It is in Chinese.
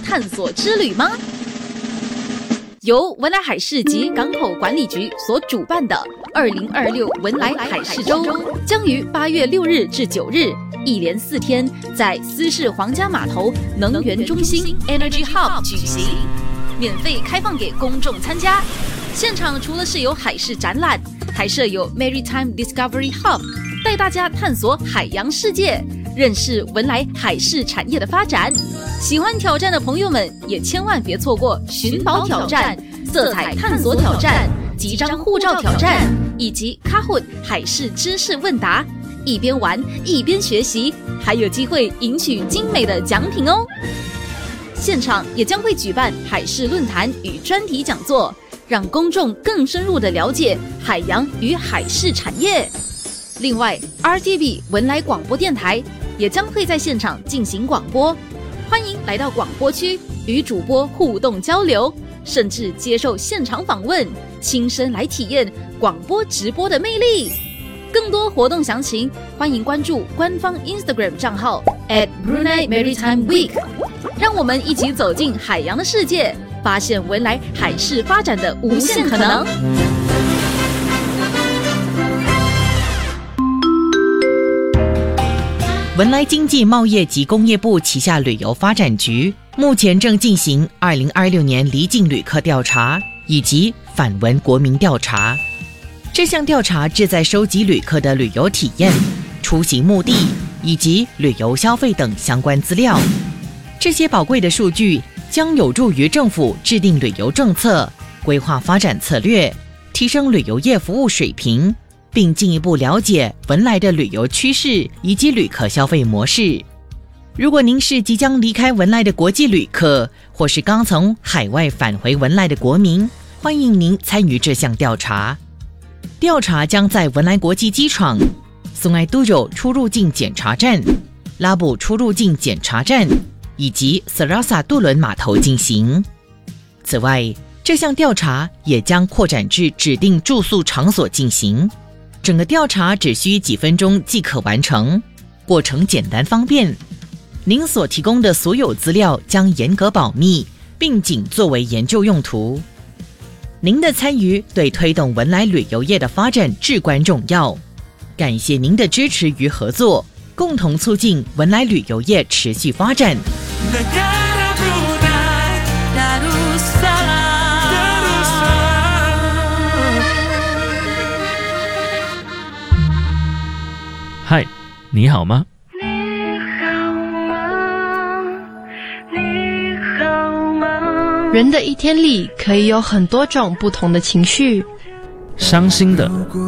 探索之旅吗？由文莱海事及港口管理局所主办的2026文莱海事周，将于8月6日至9日，一连4天，在斯市皇家码头能源中心 Energy Hub 举行，免费开放给公众参加。现场除了是有海事展览，还设有 Maritime Discovery Hub， 带大家探索海洋世界，认识文莱海事产业的发展。喜欢挑战的朋友们也千万别错过寻宝挑战、色彩探索挑战、集章护照挑战以及 Kahoot 海事知识问答，一边玩一边学习，还有机会赢取精美的奖品哦。现场也将会举办海事论坛与专题讲座，让公众更深入地了解海洋与海事产业。另外 RTB 文莱广播电台也将会在现场进行广播，欢迎来到广播区与主播互动交流，甚至接受现场访问，亲身来体验广播直播的魅力。更多活动详情，欢迎关注官方 Instagram 账号 @Brunei Maritime Week， 让我们一起走进海洋的世界，发现文莱海事发展的无限可能。 文莱经济贸易及工业部旗下旅游发展局目前正进行2026年离境旅客调查以及返文国民调查。这项调查旨在收集旅客的旅游体验、出行目的以及旅游消费等相关资料。这些宝贵的数据将有助于政府制定旅游政策、规划发展策略，提升旅游业服务水平，并进一步了解文莱的旅游趋势以及旅客消费模式。如果您是即将离开文莱的国际旅客，或是刚从海外返回文莱的国民，欢迎您参与这项调查。调查将在文莱国际机场、松埃都柔出入境检查站、拉布出入境检查站以及 Serasa 渡轮码头进行。此外，这项调查也将扩展至指定住宿场所进行。整个调查只需几分钟即可完成，过程简单方便。您所提供的所有资料将严格保密，并仅作为研究用途。您的参与对推动文莱旅游业的发展至关重要。感谢您的支持与合作，共同促进文莱旅游业持续发展。 嗨，你好吗？ 人的一天里可以有很多种不同的情绪， 伤心的、